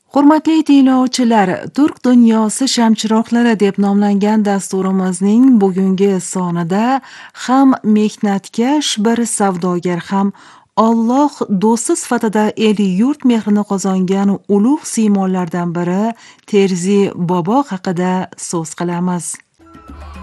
Hurmatli tinglovchilar, Turk dunyosi shamchiroqlari deb nomlangan dasturimizning bugungi sonida ham mehnatkash bir savdogar, ham Alloh do'sti sifatida el-yurt mehrini qozongan ulug' siymonlardan biri Terzi bobo haqida so'z qilamiz.